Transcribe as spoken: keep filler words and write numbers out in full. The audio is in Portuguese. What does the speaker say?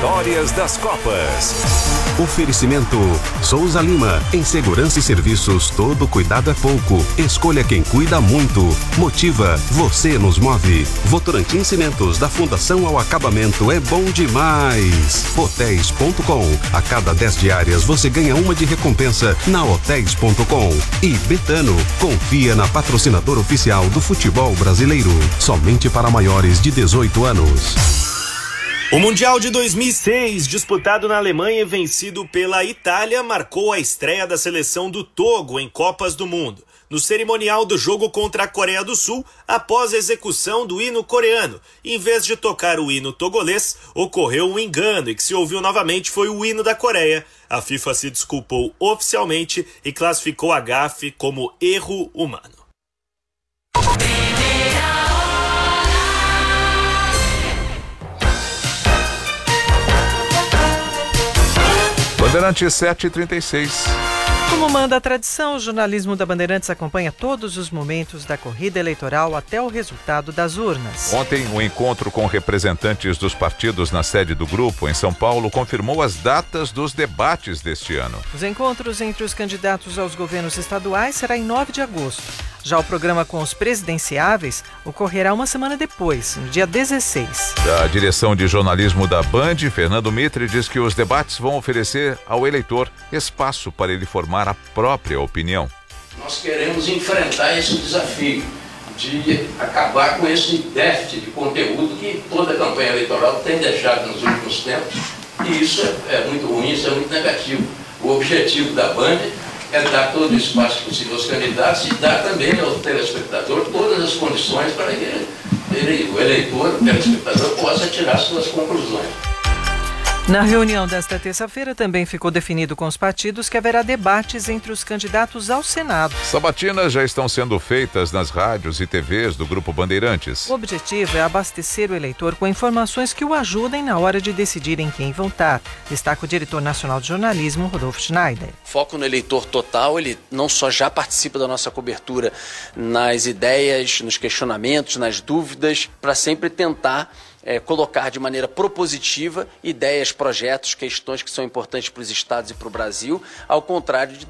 Histórias das Copas. Oferecimento Souza Lima. Em segurança e serviços, todo cuidado é pouco. Escolha quem cuida muito. Motiva, você nos move. Votorantim Cimentos, da fundação ao acabamento, é bom demais. hotéis ponto com. A cada dez diárias você ganha uma de recompensa na hotéis ponto com. E Betano, confia na patrocinadora oficial do futebol brasileiro. Somente para maiores de dezoito anos. O Mundial de dois mil e seis, disputado na Alemanha e vencido pela Itália, marcou a estreia da seleção do Togo em Copas do Mundo. No cerimonial do jogo contra a Coreia do Sul, após a execução do hino coreano, em vez de tocar o hino togolês, ocorreu um engano e que se ouviu novamente foi o hino da Coreia. A FIFA se desculpou oficialmente e classificou a gafe como erro humano. Bandeirantes sete e trinta e seis. Como manda a tradição, o jornalismo da Bandeirantes acompanha todos os momentos da corrida eleitoral até o resultado das urnas. Ontem, o encontro com representantes dos partidos na sede do grupo, em São Paulo, confirmou as datas dos debates deste ano. Os encontros entre os candidatos aos governos estaduais será em nove de agosto. Já o programa com os presidenciáveis ocorrerá uma semana depois, no dia dezesseis. Da direção de jornalismo da Band, Fernando Mitre diz que os debates vão oferecer ao eleitor espaço para ele formar a própria opinião. Nós queremos enfrentar esse desafio de acabar com esse déficit de conteúdo que toda a campanha eleitoral tem deixado nos últimos tempos, e isso é, é muito ruim, isso é muito negativo. O objetivo da Band é dar todo o espaço possível aos candidatos e dar também ao telespectador todas as condições para que ele, ele, o eleitor, o telespectador, possa tirar suas conclusões. Na reunião desta terça-feira também ficou definido com os partidos que haverá debates entre os candidatos ao Senado. Sabatinas já estão sendo feitas nas rádios e T Vs do Grupo Bandeirantes. O objetivo é abastecer o eleitor com informações que o ajudem na hora de decidir em quem votar, destaca o diretor nacional de jornalismo, Rodolfo Schneider. Foco no eleitor total, ele não só já participa da nossa cobertura nas ideias, nos questionamentos, nas dúvidas, para sempre tentar É, colocar de maneira propositiva ideias, projetos, questões que são importantes para os estados e para o Brasil, ao contrário de